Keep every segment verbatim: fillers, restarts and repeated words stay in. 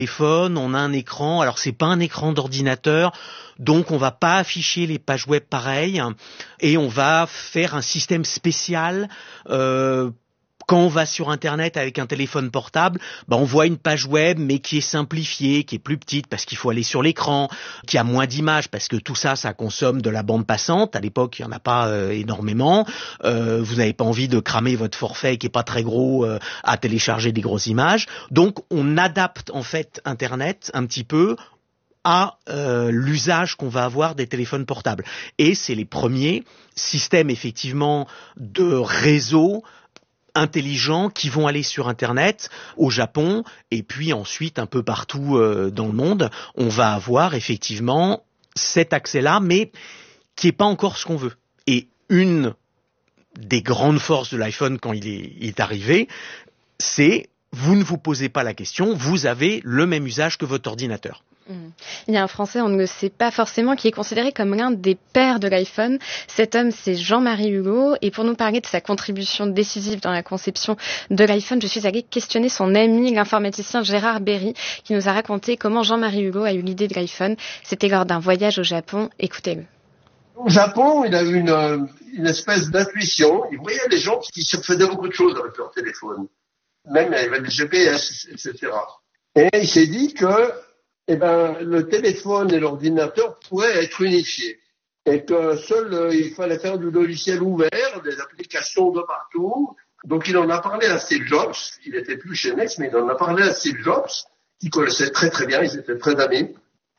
téléphone, on a un écran, alors c'est pas un écran d'ordinateur, donc on va pas afficher les pages web pareilles, et on va faire un système spécial. Euh, quand on va sur Internet avec un téléphone portable, bah on voit une page web mais qui est simplifiée, qui est plus petite parce qu'il faut aller sur l'écran, qui a moins d'images parce que tout ça, ça consomme de la bande passante. À l'époque, il y en a pas euh, énormément. Euh, vous n'avez pas envie de cramer votre forfait qui est pas très gros euh, à télécharger des grosses images. Donc, on adapte en fait Internet un petit peu à euh, l'usage qu'on va avoir des téléphones portables. Et c'est les premiers systèmes effectivement de réseau intelligents qui vont aller sur Internet au Japon, et puis ensuite un peu partout euh, dans le monde, on va avoir effectivement cet accès-là, mais qui est pas encore ce qu'on veut. Et une des grandes forces de l'iPhone quand il est, il est arrivé, c'est vous ne vous posez pas la question, vous avez le même usage que votre ordinateur. Il y a un Français, on ne le sait pas forcément, qui est considéré comme l'un des pères de l'iPhone. Cet homme, c'est Jean-Marie Hugo. Et pour nous parler de sa contribution décisive dans la conception de l'iPhone, je suis allée questionner son ami, l'informaticien Gérard Berry, qui nous a raconté comment Jean-Marie Hugo a eu l'idée de l'iPhone. C'était lors d'un voyage au Japon. Écoutez-le. Au Japon, il a eu une, une espèce d'intuition. Il voyait les gens qui se faisaient beaucoup de choses avec leur téléphone. Même il y avait des G P S, et cetera. Et il s'est dit que eh ben, le téléphone et l'ordinateur pourraient être unifiés. Et que seul, euh, il fallait faire du logiciel ouvert, des applications de partout. Donc, il en a parlé à Steve Jobs. Il n'était plus chez Next, mais il en a parlé à Steve Jobs, qui connaissait très très bien, ils étaient très amis.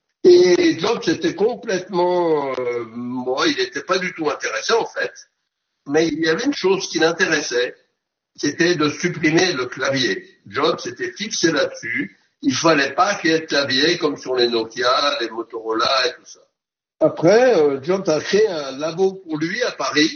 Et Jobs était complètement, euh, moi, il n'était pas du tout intéressé, en fait. Mais il y avait une chose qui l'intéressait, c'était de supprimer le clavier. Jobs était fixé là-dessus. Il fallait pas qu'il y ait de clavier comme sur les Nokia, les Motorola et tout ça. Après, euh, Jobs a créé un labo pour lui à Paris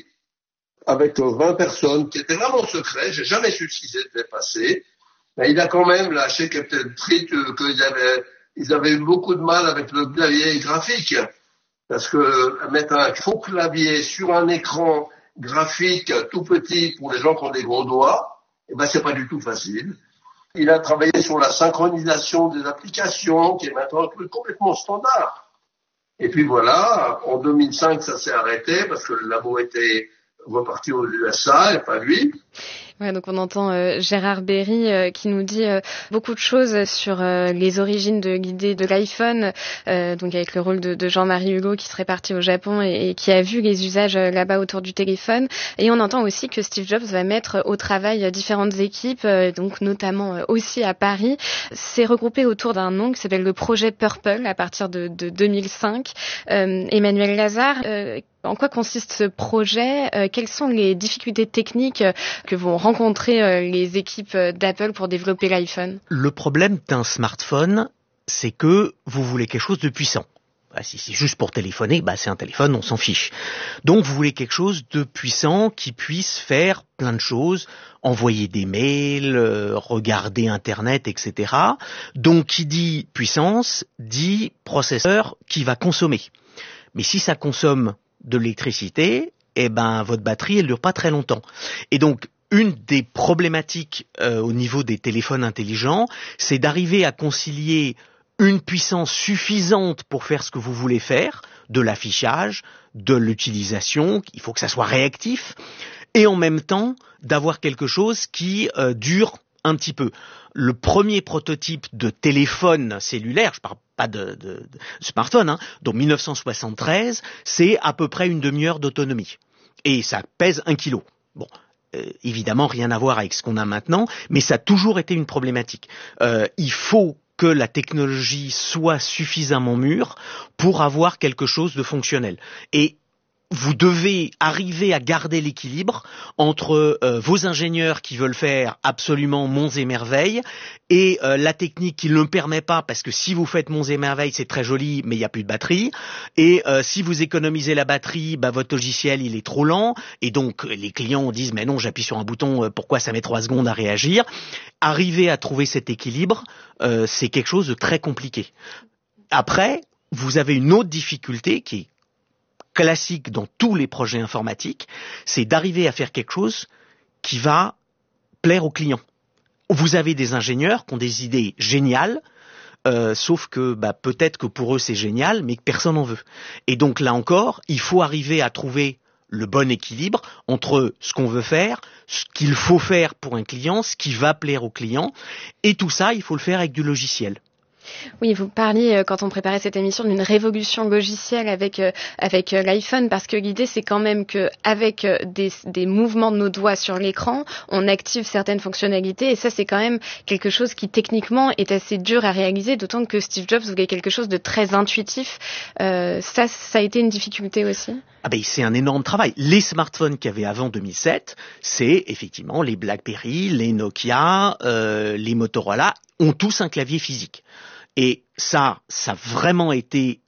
avec euh, vingt personnes qui étaient vraiment secrets. J'ai jamais su ce qui s'était passé. Mais il a quand même lâché quelques trucs euh, qu'ils avaient, ils avaient eu beaucoup de mal avec le clavier graphique. Parce que mettre un faux clavier sur un écran graphique tout petit pour les gens qui ont des gros doigts, eh ben c'est pas du tout facile. Il a travaillé sur la synchronisation des applications, qui est maintenant un truc complètement standard. Et puis voilà, en deux mille cinq, ça s'est arrêté parce que le labo était reparti aux U S A et pas lui. Ouais, donc on entend euh, Gérard Berry euh, qui nous dit euh, beaucoup de choses sur euh, les origines de l'idée de l'iPhone, euh, donc avec le rôle de, de Jean-Marie Hugo qui serait parti au Japon et, et qui a vu les usages euh, là-bas autour du téléphone. Et on entend aussi que Steve Jobs va mettre au travail euh, différentes équipes, euh, donc notamment euh, aussi à Paris. C'est regroupé autour d'un nom qui s'appelle le projet Purple à partir de, de deux mille cinq. Euh, Emmanuel Lazare, euh, en quoi consiste ce projet ? euh, Quelles sont les difficultés techniques euh, que vont rencontrer euh, les équipes d'Apple pour développer l'iPhone ? Le problème d'un smartphone, c'est que vous voulez quelque chose de puissant. Bah, si c'est juste pour téléphoner, bah, c'est un téléphone, on s'en fiche. Donc vous voulez quelque chose de puissant qui puisse faire plein de choses, envoyer des mails, euh, regarder Internet, et cetera. Donc qui dit puissance, dit processeur qui va consommer. Mais si ça consomme de l'électricité, eh ben votre batterie elle dure pas très longtemps. Et donc une des problématiques euh, au niveau des téléphones intelligents, c'est d'arriver à concilier une puissance suffisante pour faire ce que vous voulez faire, de l'affichage, de l'utilisation, il faut que ça soit réactif, et en même temps d'avoir quelque chose qui euh, dure un petit peu. Le premier prototype de téléphone cellulaire, je parle pas de, de, de smartphone, hein, donc mille neuf cent soixante-treize, c'est à peu près une demi-heure d'autonomie. Et ça pèse un kilo. Bon, euh, évidemment, rien à voir avec ce qu'on a maintenant, mais ça a toujours été une problématique. Euh, il faut que la technologie soit suffisamment mûre pour avoir quelque chose de fonctionnel. Et vous devez arriver à garder l'équilibre entre euh, vos ingénieurs qui veulent faire absolument monts et merveilles et euh, la technique qui ne le permet pas, parce que si vous faites monts et merveilles, c'est très joli, mais il n'y a plus de batterie. Et euh, si vous économisez la batterie, bah, votre logiciel il est trop lent. Et donc les clients disent mais non, j'appuie sur un bouton, pourquoi ça met trois secondes à réagir ? Arriver à trouver cet équilibre, euh, c'est quelque chose de très compliqué. Après, vous avez une autre difficulté qui est classique dans tous les projets informatiques, c'est d'arriver à faire quelque chose qui va plaire aux clients. Vous avez des ingénieurs qui ont des idées géniales, euh, sauf que bah, peut-être que pour eux c'est génial, mais que personne n'en veut. Et donc là encore, il faut arriver à trouver le bon équilibre entre ce qu'on veut faire, ce qu'il faut faire pour un client, ce qui va plaire au client, et tout ça, il faut le faire avec du logiciel. Oui, vous parliez, quand on préparait cette émission, d'une révolution logicielle avec euh, avec euh, l'iPhone, parce que l'idée, c'est quand même que avec euh, des, des mouvements de nos doigts sur l'écran, on active certaines fonctionnalités, et ça, c'est quand même quelque chose qui, techniquement, est assez dur à réaliser, d'autant que Steve Jobs voulait quelque chose de très intuitif. Euh, ça, ça a été une difficulté aussi. Ah ben, c'est un énorme travail. Les smartphones qu'il y avait avant deux mille sept, c'est effectivement les BlackBerry, les Nokia, euh, les Motorola, ont tous un clavier physique. Et ça, ça a vraiment été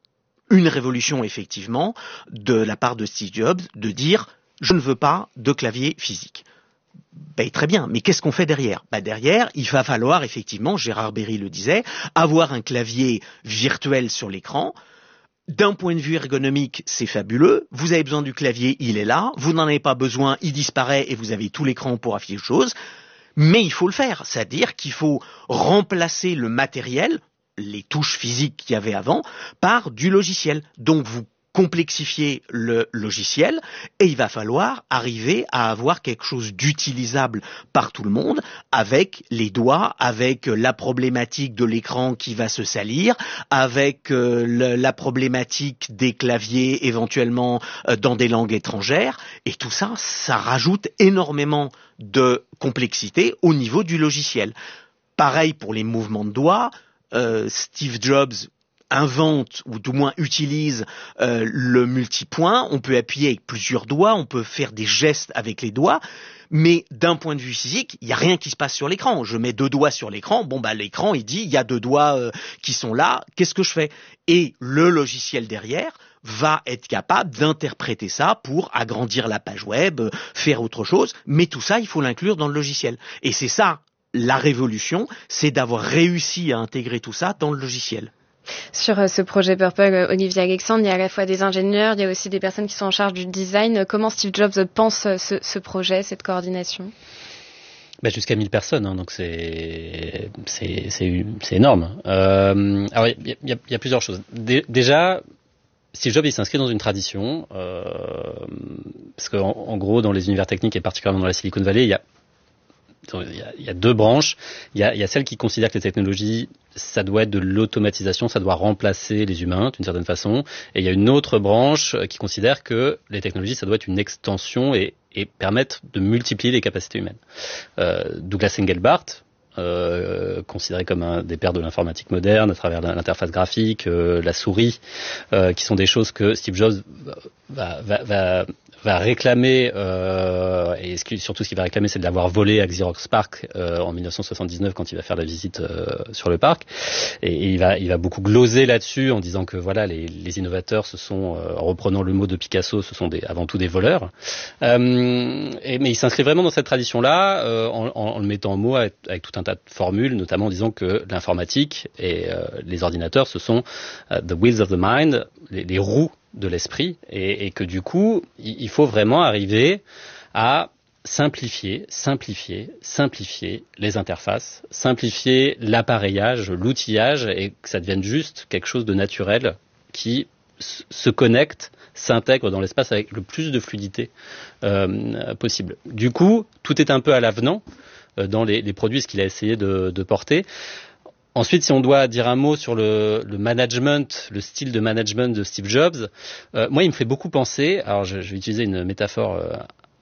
une révolution, effectivement, de la part de Steve Jobs, de dire « je ne veux pas de clavier physique ». Ben, très bien, mais qu'est-ce qu'on fait derrière? Ben, derrière, il va falloir, effectivement, Gérard Berry le disait, avoir un clavier virtuel sur l'écran. D'un point de vue ergonomique, c'est fabuleux. Vous avez besoin du clavier, il est là. Vous n'en avez pas besoin, il disparaît et vous avez tout l'écran pour afficher autre chose. Mais il faut le faire, c'est-à-dire qu'il faut remplacer le matériel, les touches physiques qu'il y avait avant, par du logiciel. Donc vous complexifiez le logiciel et il va falloir arriver à avoir quelque chose d'utilisable par tout le monde, avec les doigts, avec la problématique de l'écran qui va se salir, avec euh, le, la problématique des claviers éventuellement euh, dans des langues étrangères, et tout ça, ça rajoute énormément de complexité au niveau du logiciel. Pareil pour les mouvements de doigts, euh, Steve Jobs invente ou du moins utilise euh, le multipoint, on peut appuyer avec plusieurs doigts, on peut faire des gestes avec les doigts, mais d'un point de vue physique, il n'y a rien qui se passe sur l'écran. Je mets deux doigts sur l'écran, bon bah l'écran il dit il y a deux doigts euh, qui sont là, qu'est-ce que je fais? Et le logiciel derrière va être capable d'interpréter ça pour agrandir la page web, faire autre chose, mais tout ça il faut l'inclure dans le logiciel. Et c'est ça la révolution, c'est d'avoir réussi à intégrer tout ça dans le logiciel. Sur ce projet Purple, Olivier Alexandre, il y a à la fois des ingénieurs, il y a aussi des personnes qui sont en charge du design. Comment Steve Jobs pense ce, ce projet, cette coordination? Bah jusqu'à mille personnes, hein, donc c'est c'est c'est c'est énorme. Euh, alors il y a, y, a, y a plusieurs choses. Dé, déjà, Steve Jobs il s'inscrit dans une tradition euh, parce qu'en en gros dans les univers techniques et particulièrement dans la Silicon Valley, il y a Il y, a, il y a deux branches. Il y a, il y a celle qui considère que les technologies, ça doit être de l'automatisation, ça doit remplacer les humains d'une certaine façon. Et il y a une autre branche qui considère que les technologies, ça doit être une extension et, et permettre de multiplier les capacités humaines. Euh, Douglas Engelbart, euh, considéré comme un des pères de l'informatique moderne à travers l'interface graphique, euh, la souris, euh, qui sont des choses que Steve Jobs va, va, va va réclamer, euh, et ce qui, surtout ce qu'il va réclamer, c'est de l'avoir volé à Xerox PARC euh, en dix-neuf cent soixante-dix-neuf quand il va faire la visite euh, sur le parc. Et, et il va, il va beaucoup gloser là-dessus en disant que voilà, les, les innovateurs, ce sont, euh, en reprenant le mot de Picasso, ce sont des, avant tout des voleurs. Euh, et, mais il s'inscrit vraiment dans cette tradition-là, euh, en, en, en le mettant en mots avec, avec tout un tas de formules, notamment en disant que l'informatique et euh, les ordinateurs, ce sont uh, the wheels of the mind, les, les roues de l'esprit, et, et que du coup, il faut vraiment arriver à simplifier, simplifier, simplifier les interfaces, simplifier l'appareillage, l'outillage, et que ça devienne juste quelque chose de naturel qui se connecte, s'intègre dans l'espace avec le plus de fluidité euh, possible. Du coup, tout est un peu à l'avenant euh, dans les, les produits, ce qu'il a essayé de, de porter. Ensuite, si on doit dire un mot sur le, le management, le style de management de Steve Jobs, euh, moi, il me fait beaucoup penser, alors je, je vais utiliser une métaphore euh,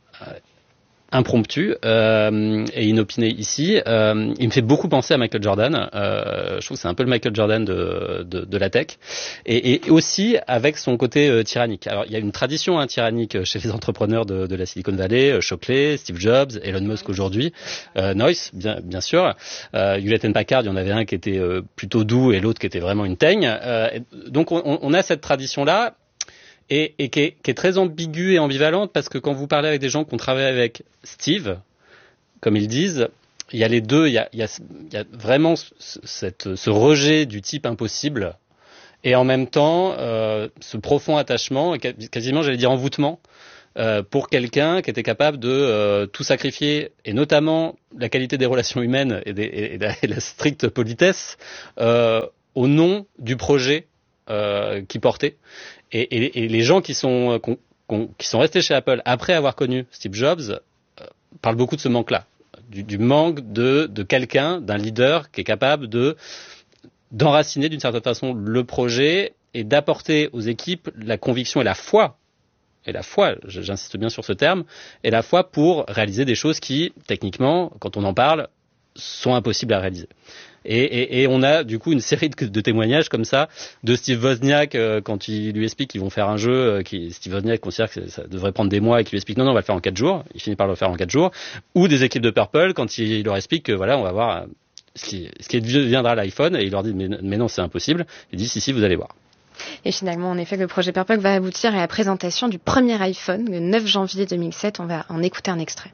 impromptue euh, et inopinée ici, euh, il me fait beaucoup penser à Michael Jordan. Euh, je trouve que c'est un peu le Michael Jordan de, de, de la tech, et, et aussi avec son côté euh, tyrannique. Alors, il y a une tradition hein, tyrannique chez les entrepreneurs de, de la Silicon Valley, euh, Shockley, Steve Jobs, Elon Musk aujourd'hui, euh, Noyce, bien, bien sûr, euh, Hewlett Packard, il y en avait un qui était euh, plutôt doux et l'autre qui était vraiment une teigne. Euh, donc, on, on a cette tradition-là. Et, et qui, est, qui est très ambiguë et ambivalente, parce que quand vous parlez avec des gens qui ont travaillé avec Steve, comme ils disent, il y a les deux, il y a, il y a, il y a vraiment ce, cette, ce rejet du type impossible, et en même temps euh, ce profond attachement, quasiment j'allais dire envoûtement, euh, pour quelqu'un qui était capable de euh, tout sacrifier, et notamment la qualité des relations humaines et, des, et, la, et la stricte politesse, euh, au nom du projet euh, qu'il portait. Et, et, et les gens qui sont, qui sont restés chez Apple après avoir connu Steve Jobs euh, parlent beaucoup de ce manque-là, du, du manque de, de quelqu'un, d'un leader qui est capable de d'enraciner d'une certaine façon le projet et d'apporter aux équipes la conviction et la foi, et la foi, j'insiste bien sur ce terme, et la foi pour réaliser des choses qui, techniquement, quand on en parle, sont impossibles à réaliser. Et, et, et on a du coup une série de, de témoignages comme ça de Steve Wozniak euh, quand il lui explique qu'ils vont faire un jeu, euh, qui, Steve Wozniak considère que ça devrait prendre des mois et qu'il lui explique non non on va le faire en quatre jours, il finit par le faire en quatre jours, ou des équipes de Purple quand il, il leur explique que voilà on va voir ce qui, ce qui deviendra l'iPhone, et il leur dit mais, mais non c'est impossible, il dit si si vous allez voir. Et finalement, en effet, le projet Purple va aboutir à la présentation du premier iPhone le neuf janvier deux mille sept. On va en écouter un extrait.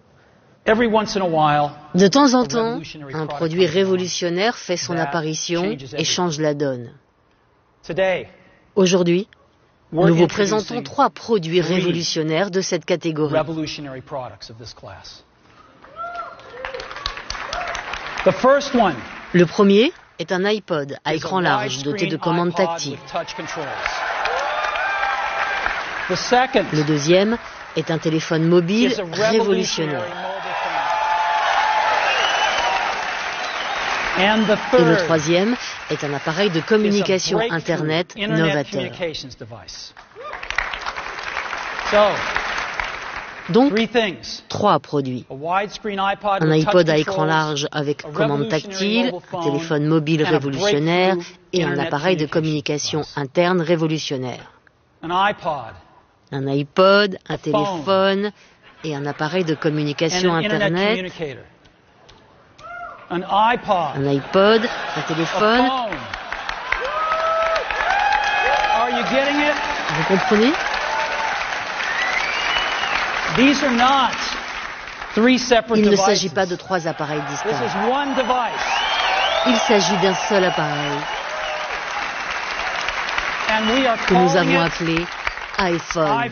De temps en temps, un produit révolutionnaire fait son apparition et change la donne. Aujourd'hui, nous vous présentons trois produits révolutionnaires de cette catégorie. Le premier est un iPod à écran large doté de commandes tactiles. Le deuxième est un téléphone mobile révolutionnaire. Et le troisième est un appareil de communication Internet novateur. Donc, trois produits. Un iPod à écran large avec commande tactile, un téléphone mobile révolutionnaire et un appareil de communication interne révolutionnaire. Un iPod, un téléphone et un appareil de communication Internet. Un iPod, un téléphone. Vous comprenez ? Il ne s'agit pas de trois appareils distincts. Il s'agit d'un seul appareil que nous avons appelé iPhone.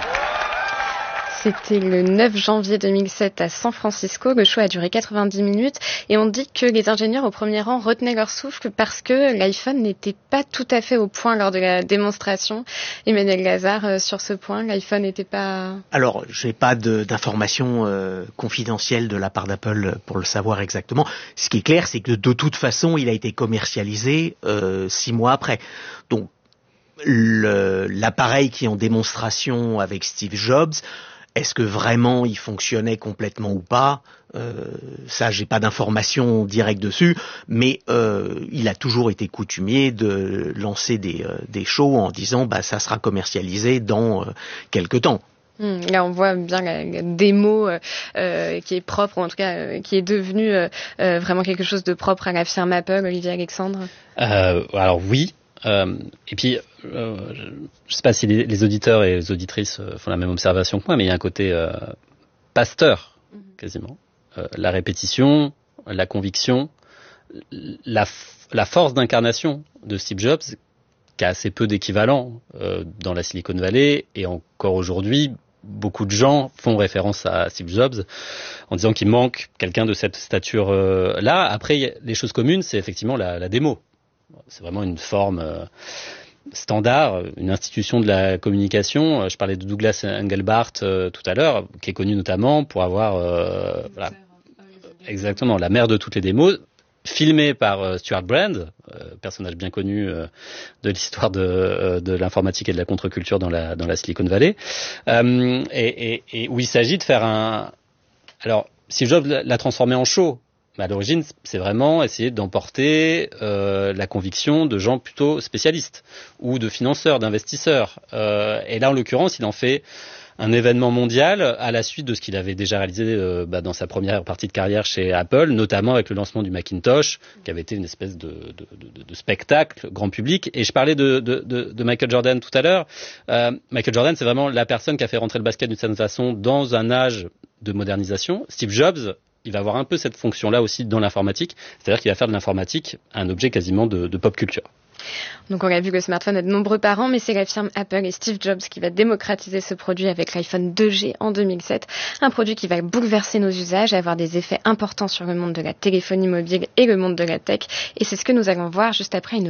C'était le neuf janvier deux mille sept à San Francisco. Le show a duré quatre-vingt-dix minutes et on dit que les ingénieurs au premier rang retenaient leur souffle parce que l'iPhone n'était pas tout à fait au point lors de la démonstration. Emmanuel Lazare, sur ce point, l'iPhone n'était pas... Alors, je n'ai pas de, d'informations euh, confidentielles de la part d'Apple pour le savoir exactement. Ce qui est clair, c'est que de toute façon, il a été commercialisé euh, six mois après. Donc, le, l'appareil qui est en démonstration avec Steve Jobs, est-ce que vraiment il fonctionnait complètement ou pas ? euh, Ça, j'ai pas d'informations directes dessus, mais euh, il a toujours été coutumier de lancer des, euh, des shows en disant bah ça sera commercialisé dans euh, quelque temps. Là, on voit bien la, la démo euh, qui est propre, ou en tout cas euh, qui est devenue euh, euh, vraiment quelque chose de propre à la firme Apple. Olivier Alexandre. Euh, alors oui. Euh, et puis, euh, je ne sais pas si les, les auditeurs et les auditrices euh, font la même observation que moi, mais il y a un côté euh, pasteur, quasiment. Euh, la répétition, la conviction, la, la force d'incarnation de Steve Jobs, qui a assez peu d'équivalent euh, dans la Silicon Valley, et encore aujourd'hui, beaucoup de gens font référence à Steve Jobs en disant qu'il manque quelqu'un de cette stature-là. Après, les choses communes, c'est effectivement la, la démo. C'est vraiment une forme euh, standard, une institution de la communication. Je parlais de Douglas Engelbart euh, tout à l'heure, qui est connu notamment pour avoir euh, voilà, exactement la mère de toutes les démos, filmée par euh, Stuart Brand, euh, personnage bien connu euh, de l'histoire de, euh, de l'informatique et de la contre-culture dans la, dans la Silicon Valley, euh, et, et, et où il s'agit de faire un... Alors, Steve Jobs l'a transformé en show. Mais à l'origine, c'est vraiment essayer d'emporter euh, la conviction de gens plutôt spécialistes ou de financeurs, d'investisseurs. Euh, et là, en l'occurrence, il en fait un événement mondial à la suite de ce qu'il avait déjà réalisé euh, bah, dans sa première partie de carrière chez Apple, notamment avec le lancement du Macintosh, qui avait été une espèce de, de, de, de spectacle grand public. Et je parlais de, de, de, de Michael Jordan tout à l'heure. Euh, Michael Jordan, c'est vraiment la personne qui a fait rentrer le basket d'une certaine façon dans un âge de modernisation. Steve Jobs il va avoir un peu cette fonction-là aussi dans l'informatique, c'est-à-dire qu'il va faire de l'informatique un objet quasiment de, de pop culture. Donc on a vu que le smartphone a de nombreux parents, mais c'est la firme Apple et Steve Jobs qui va démocratiser ce produit avec l'iPhone deux G en deux mille sept. Un produit qui va bouleverser nos usages et avoir des effets importants sur le monde de la téléphonie mobile et le monde de la tech. Et c'est ce que nous allons voir juste après une